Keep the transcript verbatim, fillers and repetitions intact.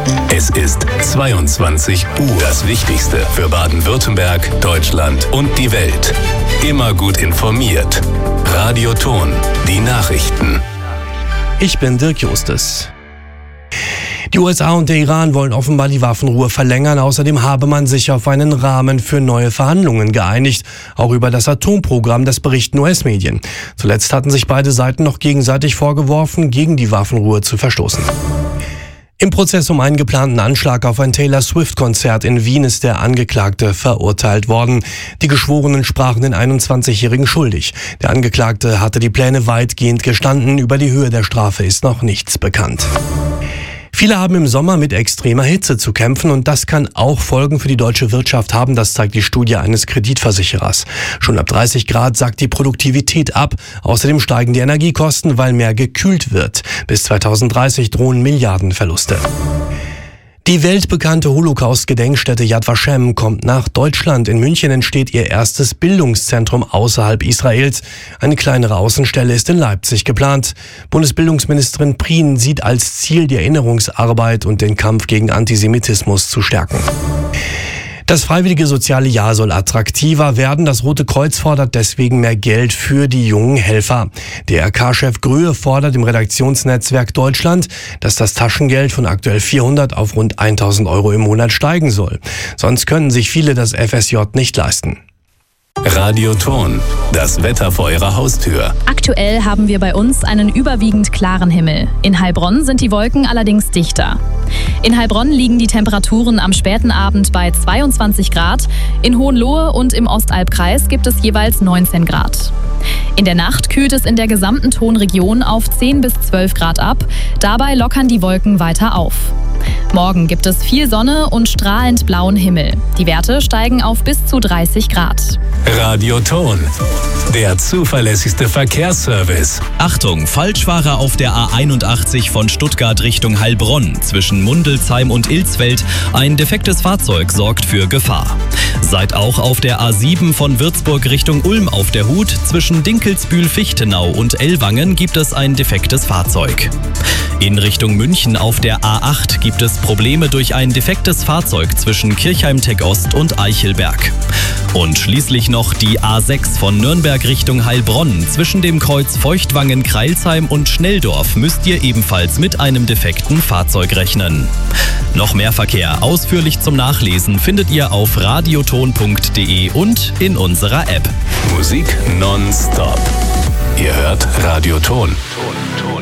Es ist zweiundzwanzig Uhr. Das Wichtigste für Baden-Württemberg, Deutschland und die Welt. Immer gut informiert. Radio Ton, die Nachrichten. Ich bin Dirk Justus. Die U S A und der Iran wollen offenbar die Waffenruhe verlängern. Außerdem habe man sich auf einen Rahmen für neue Verhandlungen geeinigt. Auch über das Atomprogramm, das berichten U S-Medien. Zuletzt hatten sich beide Seiten noch gegenseitig vorgeworfen, gegen die Waffenruhe zu verstoßen. Im Prozess um einen geplanten Anschlag auf ein Taylor Swift-Konzert in Wien ist der Angeklagte verurteilt worden. Die Geschworenen sprachen den einundzwanzigjährigen schuldig. Der Angeklagte hatte die Pläne weitgehend gestanden. Über die Höhe der Strafe ist noch nichts bekannt. Viele haben im Sommer mit extremer Hitze zu kämpfen und das kann auch Folgen für die deutsche Wirtschaft haben, das zeigt die Studie eines Kreditversicherers. Schon ab dreißig Grad sackt die Produktivität ab. Außerdem steigen die Energiekosten, weil mehr gekühlt wird. Bis zweitausenddreißig drohen Milliardenverluste. Die weltbekannte Holocaust-Gedenkstätte Yad Vashem kommt nach Deutschland. In München entsteht ihr erstes Bildungszentrum außerhalb Israels. Eine kleinere Außenstelle ist in Leipzig geplant. Bundesbildungsministerin Prien sieht als Ziel, die Erinnerungsarbeit und den Kampf gegen Antisemitismus zu stärken. Das freiwillige soziale Jahr soll attraktiver werden. Das Rote Kreuz fordert deswegen mehr Geld für die jungen Helfer. D R K-Chef Gröhe fordert im Redaktionsnetzwerk Deutschland, dass das Taschengeld von aktuell vierhundert auf rund tausend Euro im Monat steigen soll. Sonst können sich viele das F S J nicht leisten. Radio Ton, das Wetter vor Ihrer Haustür. Aktuell haben wir bei uns einen überwiegend klaren Himmel. In Heilbronn sind die Wolken allerdings dichter. In Heilbronn liegen die Temperaturen am späten Abend bei zweiundzwanzig Grad. In Hohenlohe und im Ostalbkreis gibt es jeweils neunzehn Grad. In der Nacht kühlt es in der gesamten Tonregion auf zehn bis zwölf Grad ab. Dabei lockern die Wolken weiter auf. Morgen gibt es viel Sonne und strahlend blauen Himmel. Die Werte steigen auf bis zu dreißig Grad. Radio Ton, der zuverlässigste Verkehrsservice. Achtung, Falschfahrer auf der A einundachtzig von Stuttgart Richtung Heilbronn zwischen Mundelsheim und Ilsfeld. Ein defektes Fahrzeug sorgt für Gefahr. Seid auch auf der A sieben von Würzburg Richtung Ulm auf der Hut. Zwischen Dinkelsbühl-Fichtenau und Ellwangen gibt es ein defektes Fahrzeug. In Richtung München auf der A acht gibt es Probleme durch ein defektes Fahrzeug zwischen Kirchheim-Tech-Ost und Eichelberg. Und schließlich noch die A sechs von Nürnberg Richtung Heilbronn. Zwischen dem Kreuz Feuchtwangen-Kreilsheim und Schnelldorf müsst ihr ebenfalls mit einem defekten Fahrzeug rechnen. Noch mehr Verkehr ausführlich zum Nachlesen findet ihr auf radioton punkt de und in unserer App. Musik nonstop. Ihr hört Radio Ton.